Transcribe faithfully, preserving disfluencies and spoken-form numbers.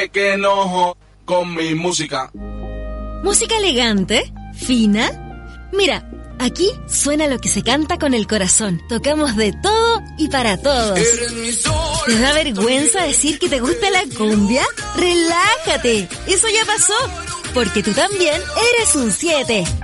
que enojo con mi música. ¿Música elegante? ¿Fina? Mira, aquí suena lo que se canta con el corazón. Tocamos de todo y para todos. ¿Te da vergüenza decir que te gusta la cumbia? ¡Relájate! Eso ya pasó, porque tú también eres un siete.